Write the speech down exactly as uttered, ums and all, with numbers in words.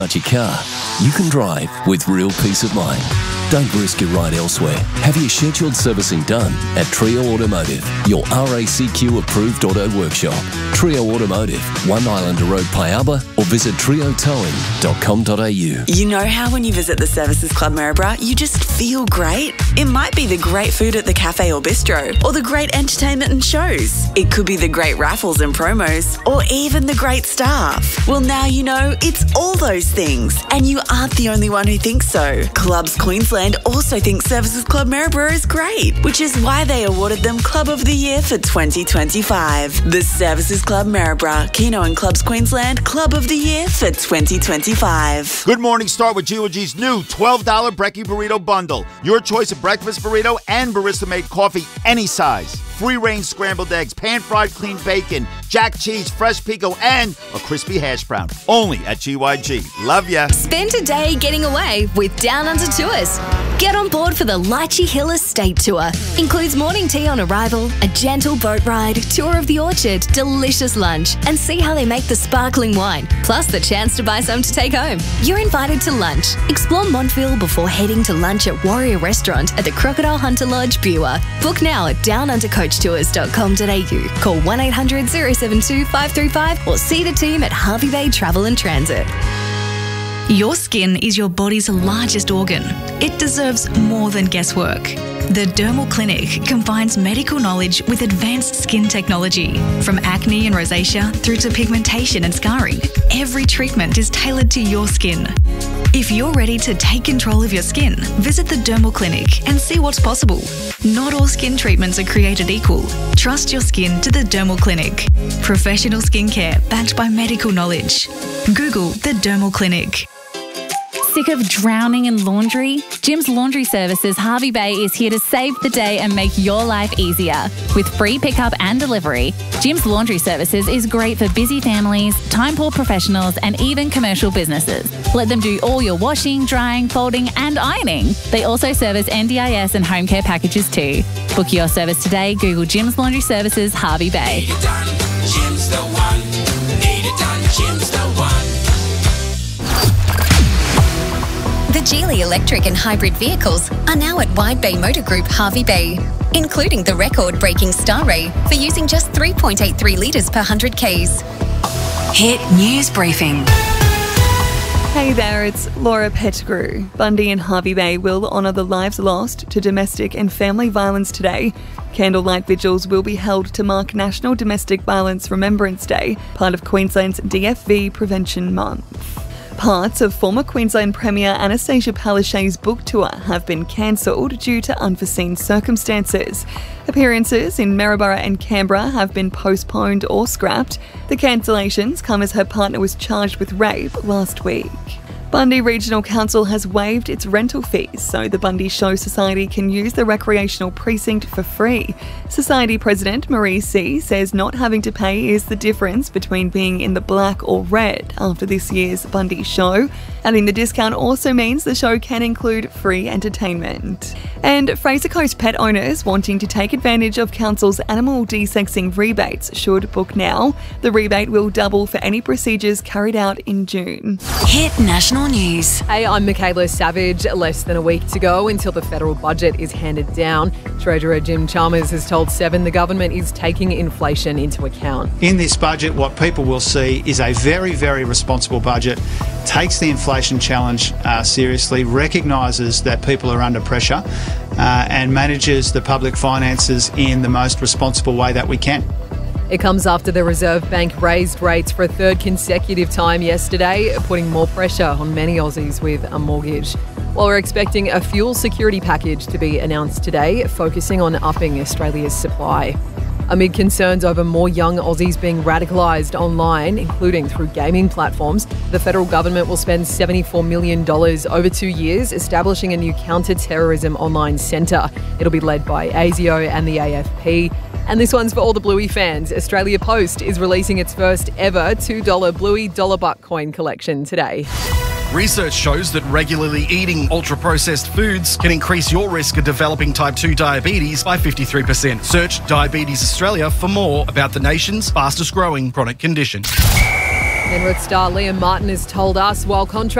your car, you can drive with real peace of mind. Don't risk your ride elsewhere. Have your scheduled servicing done at Trio Automotive, your R A C Q approved auto workshop. Trio Automotive, One Islander Road, Piaba, or visit trio towing dot com dot a u. You know how when you visit the Services Club Maryborough, you just feel great? It might be the great food at the cafe or bistro, or the great entertainment and shows. It could be the great raffles and promos, or even the great staff. Well, now you know it's all those things, and you aren't the only one who thinks so. Clubs Queensland also think Services Club Maryborough is great, which is why they awarded them Club of the Year for twenty twenty-five. The Services Club Maryborough, Keno and Clubs Queensland Club of the Year for twenty twenty-five. Good morning, start with G O G's new twelve dollar Brekkie Burrito Bundle. Your choice of breakfast burrito and barista-made coffee, any size. Free-range scrambled eggs, pan-fried clean bacon, jack cheese, fresh pico, and a crispy hash brown. Only at G Y G. Love ya. Spend a day getting away with Down Under Tours. Get on board for the Lychee Hill Estate Tour. Includes morning tea on arrival, a gentle boat ride, tour of the orchard, delicious lunch, and see how they make the sparkling wine, plus the chance to buy some to take home. You're invited to lunch. Explore Montville before heading to lunch at Warrior Restaurant at the Crocodile Hunter Lodge, Beerwah. Book now at down under coach tours dot com dot a u. Call one eight hundred, zero seven two, five three five or see the team at Harvey Bay Travel and Transit. Your skin is your body's largest organ. It deserves more than guesswork. The Dermal Clinic combines medical knowledge with advanced skin technology. From acne and rosacea through to pigmentation and scarring, every treatment is tailored to your skin. If you're ready to take control of your skin, visit the Dermal Clinic and see what's possible. Not all skin treatments are created equal. Trust your skin to the Dermal Clinic. Professional skincare backed by medical knowledge. Google the Dermal Clinic. Sick of drowning in laundry? Jim's Laundry Services Harvey Bay is here to save the day and make your life easier. With free pickup and delivery, Jim's Laundry Services is great for busy families, time-poor professionals, and even commercial businesses. Let them do all your washing, drying, folding, and ironing. They also service N D I S and home care packages too. Book your service today. Google Jim's Laundry Services Harvey Bay. Need it done, Jim's the one. Need it done, Jim's the one. The Geely electric and hybrid vehicles are now at Wide Bay Motor Group Harvey Bay, including the record-breaking Star Ray for using just three point eight three litres per one hundred kays. Hit News Briefing. Hey there, it's Laura Pettigrew. Bundy and Harvey Bay will honour the lives lost to domestic and family violence today. Candlelight vigils will be held to mark National Domestic Violence Remembrance Day, part of Queensland's D F V Prevention Month. Parts of former Queensland Premier Anastasia Palaszczuk's book tour have been cancelled due to unforeseen circumstances. Appearances in Maryborough and Canberra have been postponed or scrapped. The cancellations come as her partner was charged with rape last week. Bundy Regional Council has waived its rental fees so the Bundy Show Society can use the recreational precinct for free. Society President Marie C says not having to pay is the difference between being in the black or red after this year's Bundy Show. Adding the discount also means the show can include free entertainment. And Fraser Coast pet owners wanting to take advantage of Council's animal desexing rebates should book now. The rebate will double for any procedures carried out in June. Hit National News. Hey, I'm Michaela Savage. Less than a week to go until the federal budget is handed down. Treasurer Jim Chalmers has told Seven the government is taking inflation into account. In this budget, what people will see is a very, very responsible budget, takes the inflation challenge uh, seriously, recognises that people are under pressure uh, and manages the public finances in the most responsible way that we can. It comes after the Reserve Bank raised rates for a third consecutive time yesterday, putting more pressure on many Aussies with a mortgage. While we're expecting a fuel security package to be announced today, focusing on upping Australia's supply. Amid concerns over more young Aussies being radicalised online, including through gaming platforms, the federal government will spend seventy-four million dollars over two years establishing a new counter-terrorism online centre. It'll be led by ASIO and the A F P. And this one's for all the Bluey fans. Australia Post is releasing its first ever two dollar Bluey dollar buck coin collection today. Research shows that regularly eating ultra-processed foods can increase your risk of developing type two diabetes by fifty-three percent. Search Diabetes Australia for more about the nation's fastest-growing chronic condition. Penrith star Liam Martin has told us while contract